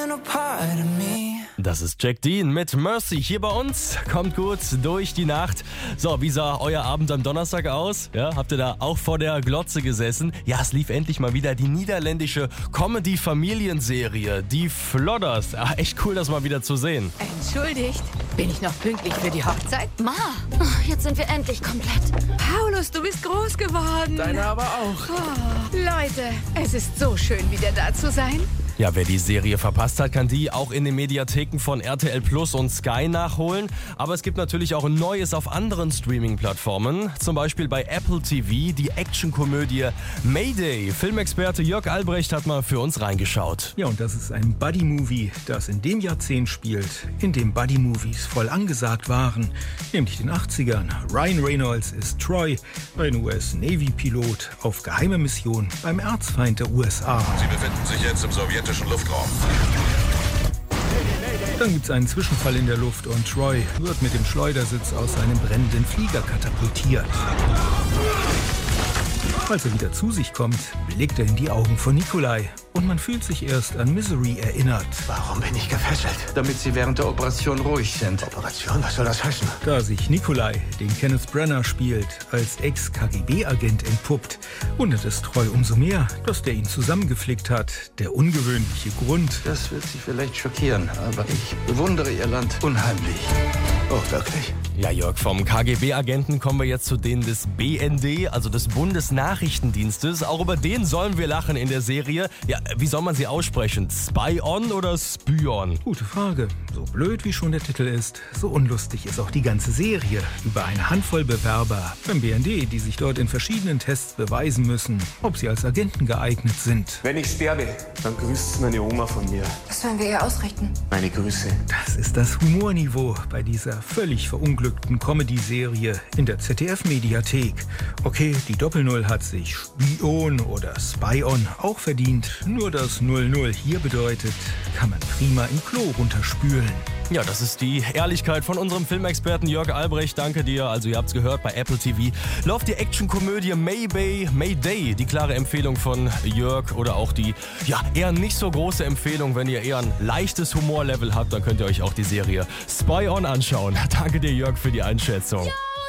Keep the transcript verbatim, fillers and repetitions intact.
final part of me. Das ist Jack Dean mit Mercy hier bei uns. Kommt gut durch die Nacht. So, wie sah euer Abend am Donnerstag aus? Ja, habt ihr da auch vor der Glotze gesessen? Ja, es lief endlich mal wieder die niederländische Comedy-Familienserie, die Flodders. Ja, echt cool, das mal wieder zu sehen. Entschuldigt, bin ich noch pünktlich für die Hochzeit? Ma, oh, jetzt sind wir endlich komplett. Paulus, du bist groß geworden. Deine aber auch. Oh, Leute, es ist so schön, wieder da zu sein. Ja, wer die Serie verpasst hat, kann die auch in den Mediatheken von R T L Plus und Sky nachholen. Aber es gibt natürlich auch ein Neues auf anderen Streaming-Plattformen. Zum Beispiel bei Apple T V, die Actionkomödie Mayday. Filmexperte Jörg Albrecht hat mal für uns reingeschaut. Ja, und das ist ein Buddy-Movie, das in dem Jahrzehnt spielt, in dem Buddy-Movies voll angesagt waren, nämlich den achtzigern. Ryan Reynolds ist Troy, ein U S-Navy-Pilot auf geheime Mission beim Erzfeind der U S A. Sie befinden sich jetzt im sowjetischen Luftraum. Dann gibt's einen Zwischenfall in der Luft und Troy wird mit dem Schleudersitz aus seinem brennenden Flieger katapultiert. Als er wieder zu sich kommt, blickt er in die Augen von Nikolai und man fühlt sich erst an Misery erinnert. Warum bin ich gefesselt? Damit Sie während der Operation ruhig sind. Operation? Was soll das heißen? Da sich Nikolai, den Kenneth Branagh spielt, als Ex-K G B-Agent entpuppt, wundert es Troy umso mehr, dass der ihn zusammengeflickt hat. Der ungewöhnliche Grund. Das wird Sie vielleicht schockieren, aber ich bewundere Ihr Land unheimlich. Oh, wirklich? Ja, Jörg, vom K G B-Agenten kommen wir jetzt zu denen des B N D, also des Bundesnachrichtendienstes. Auch über den sollen wir lachen in der Serie. Ja, wie soll man sie aussprechen? Spy-on oder Spy-on? Gute Frage. So blöd wie schon der Titel ist, so unlustig ist auch die ganze Serie. Über eine Handvoll Bewerber beim B N D, die sich dort in verschiedenen Tests beweisen müssen, ob sie als Agenten geeignet sind. Wenn ich sterbe, dann grüßt meine Oma von mir. Was sollen wir ihr ausrichten? Meine Grüße. Das ist das Humorniveau bei dieser völlig verunglückten Comedy-Serie in der Z D F-Mediathek. Okay, die Doppelnull hat sich Spion oder Spy-on auch verdient. Nur das null null hier bedeutet, kann man prima im Klo runterspülen. Ja, das ist die Ehrlichkeit von unserem Filmexperten Jörg Albrecht. Danke dir. Also ihr habt's gehört, bei Apple T V läuft die Actionkomödie Mayday, Mayday. Die klare Empfehlung von Jörg oder auch die ja eher nicht so große Empfehlung, wenn ihr eher ein leichtes Humorlevel habt, dann könnt ihr euch auch die Serie Spy-on anschauen. Danke dir, Jörg, für die Einschätzung. Ja!